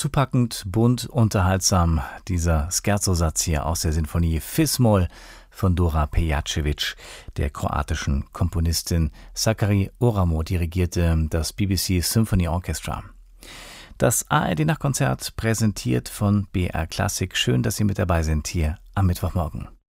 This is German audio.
zupackend, bunt, unterhaltsam. Dieser Scherzo-Satz hier aus der Sinfonie Fis-Moll von Dora Pejacevic, der kroatischen Komponistin. Sakari Oramo dirigierte das BBC Symphony Orchestra. Das ARD-Nachtkonzert präsentiert von BR Klassik. Schön, dass Sie mit dabei sind hier am Mittwochmorgen.